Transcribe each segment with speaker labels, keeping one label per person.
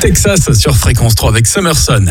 Speaker 1: Texas sur Fréquence 3 avec Summerson.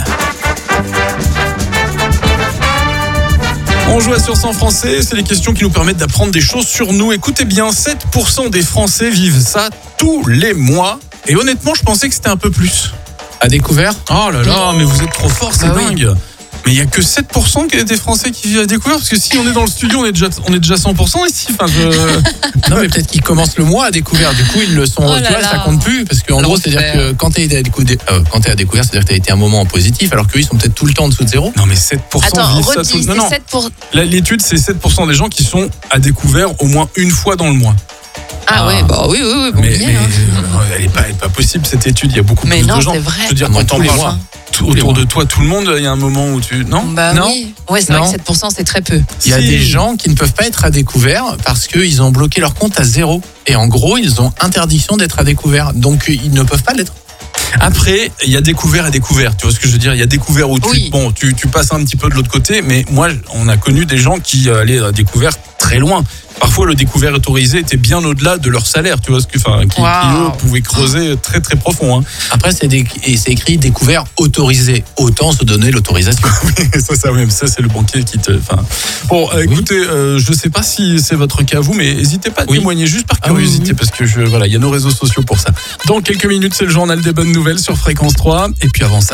Speaker 1: On joue à Sur 100 Français, c'est les questions qui nous permettent d'apprendre des choses sur nous. Écoutez bien, 7% des Français vivent ça tous les mois. Et honnêtement, je pensais que c'était un peu plus.
Speaker 2: À découvert?
Speaker 1: Oh là là, mais vous êtes trop fort, c'est dingue.
Speaker 2: Oui.
Speaker 1: Mais il n'y a que 7% des Français qui vivent à découvert, parce que si on est dans le studio, on est déjà 100% ici. Enfin,
Speaker 2: Non, mais peut-être qu'ils commencent le mois à découvert. Du coup, ils le sont.
Speaker 3: Oh
Speaker 2: tu vois,
Speaker 3: là
Speaker 2: ça
Speaker 3: là.
Speaker 2: compte plus. Parce qu'en gros, c'est-à-dire que quand t'es à découvert, c'est-à-dire que t'as été un moment en positif, alors qu'eux, ils sont peut-être tout le temps en dessous de zéro.
Speaker 1: Non, mais 7%
Speaker 3: Attends,
Speaker 1: vivent ça
Speaker 3: redis,
Speaker 1: tout. Non,
Speaker 3: c'est 7%.
Speaker 1: l'étude, c'est 7% des gens qui sont à découvert au moins une fois dans le mois.
Speaker 3: Ah ouais, bah oui, bon
Speaker 1: Mais
Speaker 3: billet, hein.
Speaker 1: elle est pas possible cette étude. Il y a beaucoup
Speaker 3: Mais
Speaker 1: plus
Speaker 3: non,
Speaker 1: de gens.
Speaker 3: c'est vrai.
Speaker 1: Je veux dire,
Speaker 2: Moi,
Speaker 1: quand
Speaker 2: tous
Speaker 1: on
Speaker 2: les
Speaker 1: parle
Speaker 2: mois.
Speaker 1: autour de toi, tout le monde, il y a un moment où tu non.
Speaker 3: Bah
Speaker 2: Non.
Speaker 3: oui. Ouais, c'est vrai
Speaker 2: Non.
Speaker 3: que 7%, c'est très peu.
Speaker 2: Il y a
Speaker 1: Si.
Speaker 2: des gens qui ne peuvent pas être à découvert parce qu'ils ont bloqué leur compte à zéro. Et en gros, ils ont interdiction d'être à découvert. Donc, ils ne peuvent pas l'être.
Speaker 1: Après, il y a découvert et découvert. Tu vois ce que je veux dire? Il y a découvert où
Speaker 3: Oui.
Speaker 1: tu passes un petit peu de l'autre côté. Mais moi, on a connu des gens qui allaient à découvert très loin. Parfois, le découvert autorisé était bien au-delà de leur salaire. Tu vois qui
Speaker 3: Waouh.
Speaker 1: eux, pouvaient creuser très très profond. Hein.
Speaker 2: Après, c'est écrit découvert autorisé. Autant se donner l'autorisation.
Speaker 1: ça c'est le banquier qui te. Bon, écoutez, je sais pas si c'est votre cas vous, mais n'hésitez pas à témoigner juste par curiosité, parce que il y a nos réseaux sociaux pour ça. Dans quelques minutes, c'est le journal des bonnes nouvelles sur Fréquence 3, et puis avant ça.